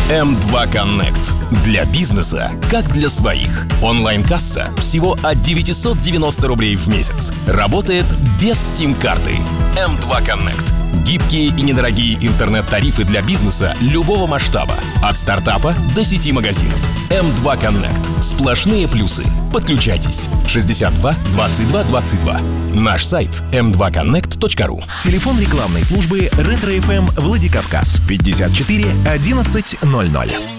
М2 Connect. Для бизнеса, как для своих. Онлайн-касса всего от 990 рублей в месяц. Работает без сим-карты. М2 Connect. Гибкие и недорогие интернет-тарифы для бизнеса любого масштаба. От стартапа до сети магазинов. М2 Connect. Сплошные плюсы. Подключайтесь. 62 22 22. Наш сайт m2connect.ru. Телефон рекламной службы Ретро FM Владикавказ 54 11 00.